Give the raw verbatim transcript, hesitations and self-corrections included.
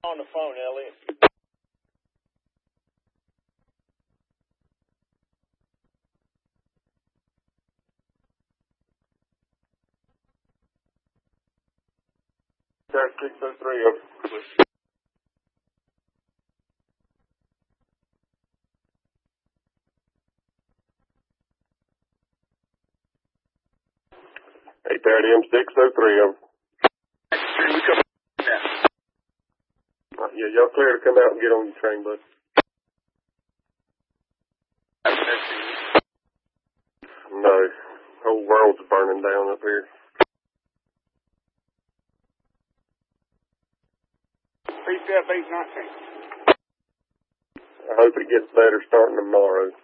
On the phone, Elliot. There's six oh three of eight thirty M six oh three of uh, yeah, y'all clear to come out and get on your train, bud. No, whole world's burning down up here. P C F eight nineteen. I hope it gets better starting tomorrow.